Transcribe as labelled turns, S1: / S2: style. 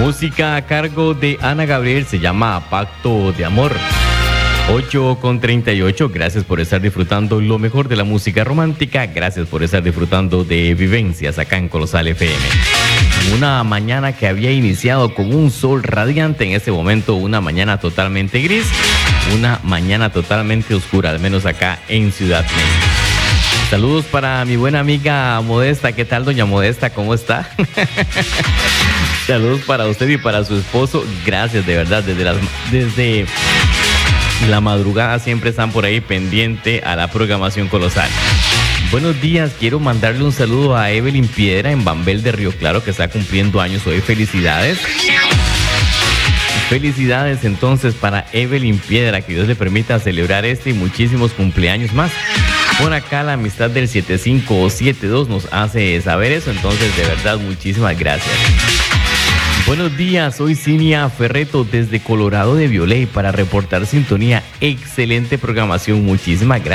S1: Música a cargo de Ana Gabriel, se llama Pacto de Amor. 8:38, gracias por estar disfrutando lo mejor de la música romántica, gracias por estar disfrutando de Vivencias acá en Colosal FM. Una mañana que había iniciado con un sol radiante, en este momento una mañana totalmente gris, una mañana totalmente oscura, al menos acá en Ciudad México. Saludos para mi buena amiga Modesta. ¿Qué tal, doña Modesta? ¿Cómo está? Saludos para usted y para su esposo. Gracias, de verdad, desde la madrugada siempre están por ahí pendiente a la programación colosal. Buenos días, quiero mandarle un saludo a Evelyn Piedra en Bambel de Río Claro, que está cumpliendo años hoy. Felicidades. Felicidades entonces para Evelyn Piedra, que Dios le permita celebrar este y muchísimos cumpleaños más. Por acá la amistad del 7572 nos hace saber eso, entonces de verdad muchísimas gracias. Buenos días, soy Cinia Ferreto desde Colorado de Violey para reportar sintonía. Excelente programación, muchísimas gracias.